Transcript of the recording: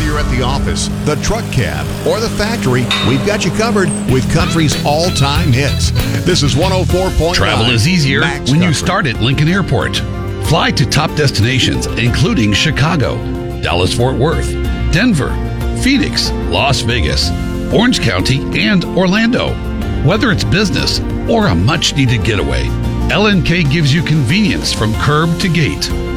Whether you're at the office, the truck cab, or the factory, we've got you covered with country's all-time hits. This is 104.9. Travel is easier Max when you Country. start at Lincoln Airport. Fly to top destinations, including Chicago, Dallas-Fort Worth, Denver, Phoenix, Las Vegas, Orange County, and Orlando. Whether it's business or a much-needed getaway, LNK gives you convenience from curb to gate.